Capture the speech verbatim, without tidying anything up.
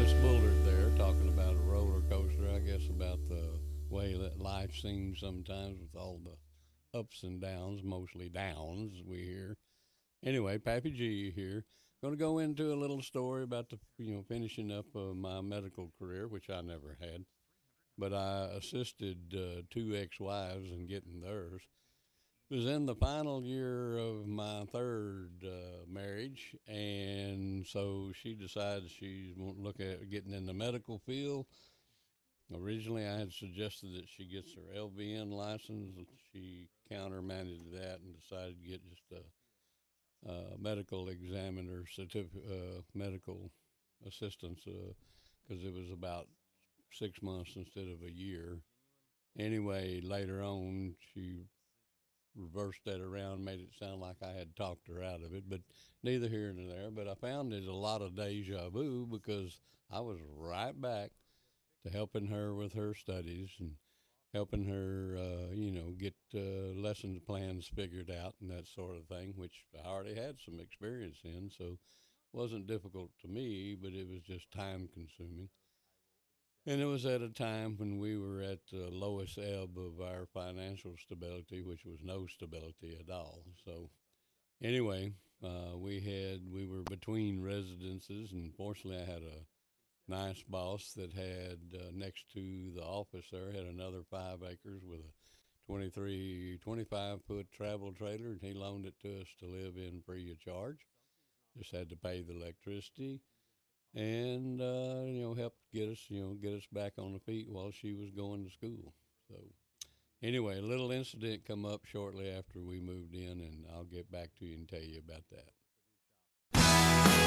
Chris Bullard there talking about a roller coaster. I guess about the way that life seems sometimes with all the ups and downs, mostly downs we hear. Anyway, Pappy G here. Going to go into a little story about the you know finishing up uh, my medical career, which I never had, but I assisted uh, two ex-wives in getting theirs. It was in the final year of my third uh, marriage, and so she decided she won't look at getting in the medical field. Originally, I had suggested that she gets her L V N license. She countermanded that and decided to get just a, a medical examiner certificate, uh, medical assistance, because uh, it was about six months instead of a year. Anyway, later on, she reversed that around, made it sound like I had talked her out of it, but neither here nor there. But I found there's a lot of deja vu because I was right back to helping her with her studies and helping her, uh, you know, get uh, lesson plans figured out and that sort of thing, which I already had some experience in. So it wasn't difficult to me, but it was just time consuming. And it was at a time when we were at the lowest ebb of our financial stability, which was no stability at all. So anyway, uh, we had we were between residences, and fortunately, I had a nice boss that had uh, next to the office there had another five acres with a twenty-three, twenty-five foot travel trailer, and he loaned it to us to live in free of charge. Just had to pay the electricity and uh, you know helped get us you know get us back on the feet while she was going to school. So anyway, a little incident come up shortly after we moved in, and I'll get back to you and tell you about that.